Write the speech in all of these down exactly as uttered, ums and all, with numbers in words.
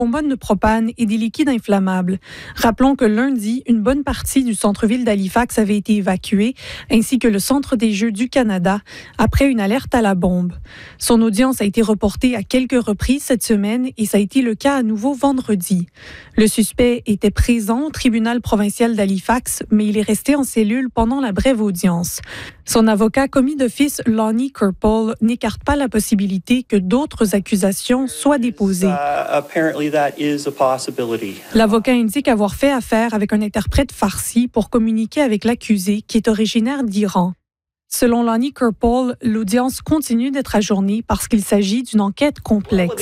bonbonnes de propane et des liquides inflammables. Rappelons que lundi, une bonne partie du centre-ville d'Halifax avait été évacuée, ainsi que le Centre des Jeux du Canada, après une alerte à la bombe. Son audience a été reportée à quelques reprises cette semaine et ça a été le cas à nouveau vendredi. Le suspect était présent au tribunal provincial d'Halifax, mais il est resté en cellule pendant la brève audience. Son avocat commis d'office, Lonnie Kirpole, n'écarte pas la possibilité que d'autres accusations soient déposées. L'avocat indique avoir fait affaire avec un interprète farsi pour communiquer avec l'accusé, qui est originaire d'Iran. Selon Lonnie Kirpole, l'audience continue d'être ajournée parce qu'il s'agit d'une enquête complexe.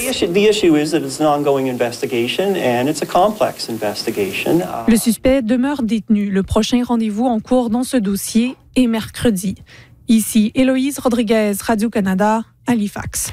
Le suspect demeure détenu. Le prochain rendez-vous en cours dans ce dossier est mercredi. Ici, Héloïse Rodriguez, Radio-Canada, Halifax.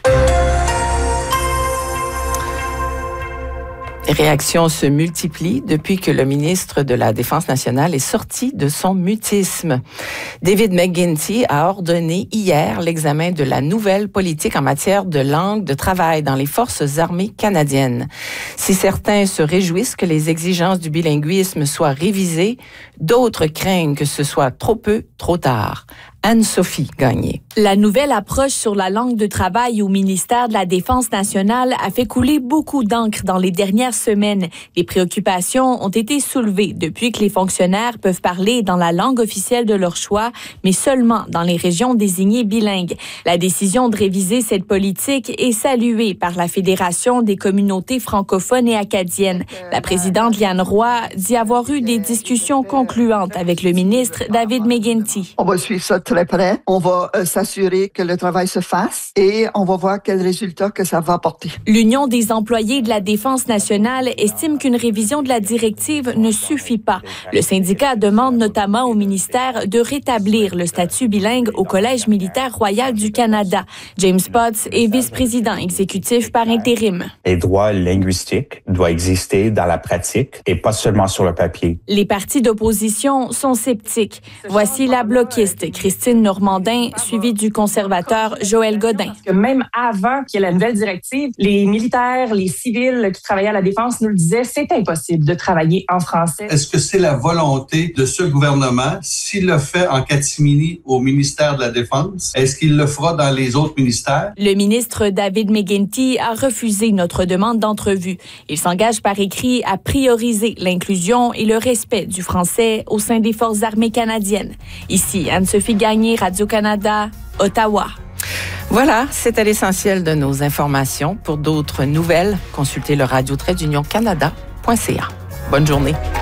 Les réactions se multiplient depuis que le ministre de la Défense nationale est sorti de son mutisme. David McGuinty a ordonné hier l'examen de la nouvelle politique en matière de langue de travail dans les forces armées canadiennes. Si certains se réjouissent que les exigences du bilinguisme soient révisées, d'autres craignent que ce soit trop peu, trop tard. Anne-Sophie Gagné. La nouvelle approche sur la langue de travail au ministère de la Défense nationale a fait couler beaucoup d'encre dans les dernières semaines. Les préoccupations ont été soulevées depuis que les fonctionnaires peuvent parler dans la langue officielle de leur choix, mais seulement dans les régions désignées bilingues. La décision de réviser cette politique est saluée par la Fédération des communautés francophones et acadiennes. La présidente Liane Roy dit avoir eu des discussions concluantes avec le ministre David McGuinty. On va suivre ça très près. On va euh, s'assurer que le travail se fasse et on va voir quels résultats que ça va apporter. L'Union des employés de la Défense nationale estime qu'une révision de la directive ne suffit pas. Le syndicat demande notamment au ministère de rétablir le statut bilingue au Collège militaire royal du Canada. James Potts est vice-président exécutif par intérim. Les droits linguistiques doivent exister dans la pratique et pas seulement sur le papier. Les partis d'opposition sont sceptiques. Voici la bloquiste Christine Normandin, suivie du conservateur Joël Godin. Que même avant qu'il y ait la nouvelle directive, les militaires, les civils qui travaillaient à la Défense nous le disaient, c'est impossible de travailler en français. Est-ce que c'est la volonté de ce gouvernement, s'il le fait en catimini au ministère de la Défense, est-ce qu'il le fera dans les autres ministères? Le ministre David McGuinty a refusé notre demande d'entrevue. Il s'engage par écrit à prioriser l'inclusion et le respect du français au sein des Forces armées canadiennes. Ici, Anne-Sophie Gagné, Radio-Canada, Ottawa. Voilà, c'était l'essentiel de nos informations. Pour d'autres nouvelles, consultez le radio trait d'union canada point c a. Bonne journée.